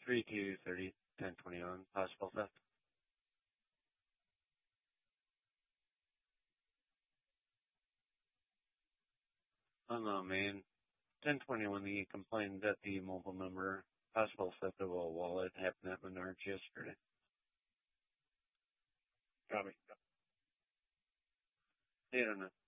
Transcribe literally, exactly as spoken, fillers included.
three two thirty ten twenty one possible theft. On the main ten twenty-one, he complained that the mobile number possible theft of a wallet happened at Menards yesterday. Copy. They don't know.